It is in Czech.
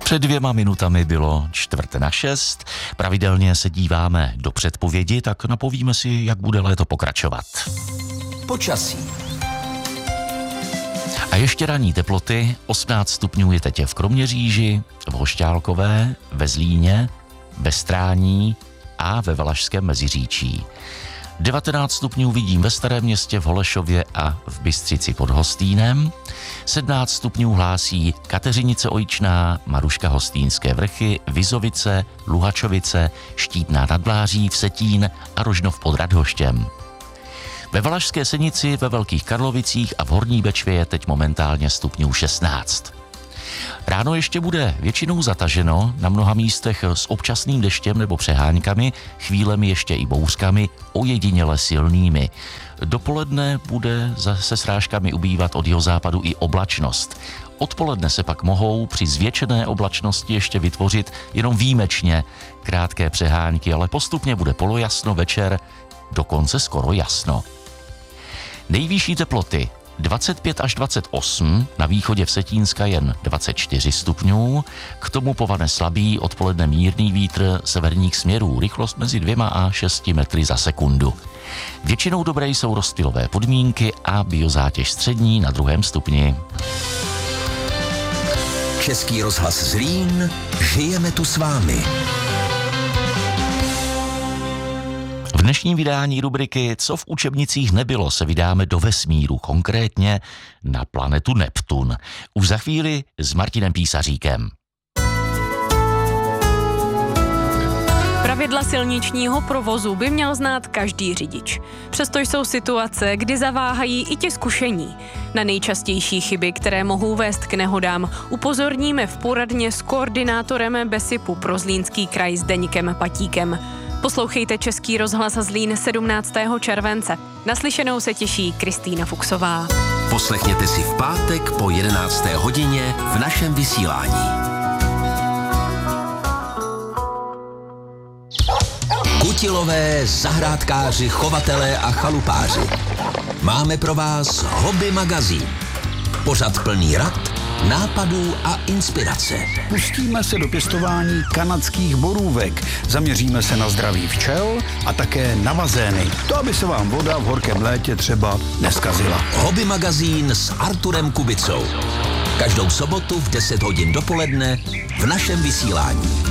Před 2 minutami bylo 5:45. Pravidelně se díváme do předpovědi, tak napovíme si, jak bude léto pokračovat. Počasí. A ještě ranní teploty. 18 stupňů je teď v Kroměříži, v Hošťálkové, ve Zlíně, ve Strání a ve Valašském Meziříčí. 19 stupňů vidím ve Starém Městě, v Holešově a v Bystřici pod Hostýnem. 17 stupňů hlásí Kateřinice Ojičná, Maruška Hostýnské Vrchy, Vizovice, Luhačovice, Štítná nad Bláří, Vsetín a Rožnov pod Radhoštěm. Ve Valašské Senici, ve Velkých Karlovicích a v Horní Bečvě je teď momentálně stupňů 16. Ráno ještě bude většinou zataženo, na mnoha místech s občasným deštěm nebo přeháňkami, chvílemi ještě i bouřkami, ojediněle silnými. Dopoledne bude se srážkami ubývat od jihozápadu i oblačnost. Odpoledne se pak mohou při zvětšené oblačnosti ještě vytvořit jenom výjimečně krátké přehánky, ale postupně bude polojasno, večer dokonce skoro jasno. Nejvyšší teploty 25 až 28, na východě Vsetínska jen 24 stupňů, k tomu povane slabý, odpoledne mírný vítr severních směrů, rychlost mezi 2 a 6 metry za sekundu. Většinou dobré jsou rozptylové podmínky a biozátěž střední na 2. stupni. Český rozhlas Zlín, žijeme tu s vámi. V dnešním vydání rubriky Co v učebnicích nebylo se vydáme do vesmíru, konkrétně na planetu Neptun. Už za chvíli s Martinem Písaříkem. Pravidla silničního provozu by měl znát každý řidič. Přesto jsou situace, kdy zaváhají i ti zkušení. Na nejčastější chyby, které mohou vést k nehodám, upozorníme v poradně s koordinátorem BESIPu pro Zlínský kraj Zdeňkem Patíkem. Poslouchejte Český rozhlas Zlín 17. července. Naslyšenou se těší Kristýna Fuchsová. Poslechněte si v pátek po 11. hodině v našem vysílání. Kutilové, zahrádkáři, chovatelé a chalupáři. Máme pro vás Hobby magazín. Pořad plný rad, nápadů a inspirace. Pustíme se do pěstování kanadských borůvek. Zaměříme se na zdraví včel a také na bazény. To, aby se vám voda v horkém létě třeba neskazila. Hobby magazín s Arturem Kubicou. Každou sobotu v 10 hodin dopoledne v našem vysílání.